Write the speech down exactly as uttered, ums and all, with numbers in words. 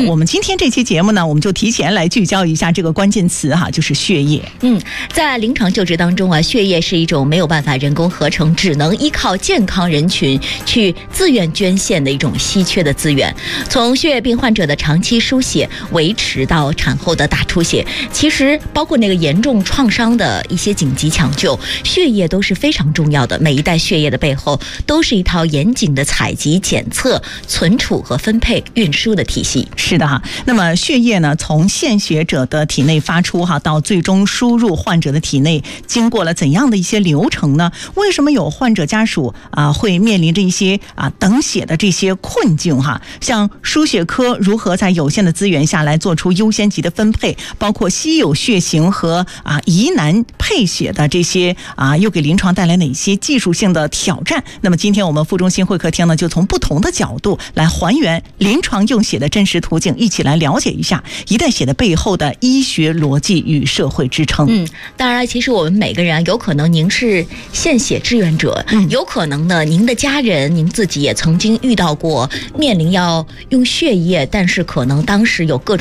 嗯、我们今天这期节目呢，我们就提前来聚焦一下这个关键词哈，就是血液。 嗯，在临床救治当中啊，血液是一种没有办法人工合成，只能依靠健康人群去自愿捐献的一种稀缺的资源。从血液病患者的长期输血维持到产后的大出血，其实包括那个严重创伤的一些紧急抢救，血液都是非常重要的。每一袋血液的背后都是一套严谨的采集、检测、存储和分配、运输的体系。 是的哈，那么血液呢，从献血者的体内发出哈，到最终输入患者的体内，经过了怎样的一些流程呢？为什么有患者家属啊会面临着一些啊等血的这些困境哈？像输血科如何在有限的资源下来做出优先级的分配，包括稀有血型和啊疑难配血的这些啊，又给临床带来哪些技术性的挑战？那么今天我们副中心会客厅呢，就从不同的角度来还原临床用血的真实途径，一起来了解一下一袋血的背后的医学逻辑与社会支撑。 嗯，当然，其实我们每个人有可能您是献血志愿者，嗯，有可能呢，您的家人、您自己也曾经遇到过面临要用血液，但是可能当时有各种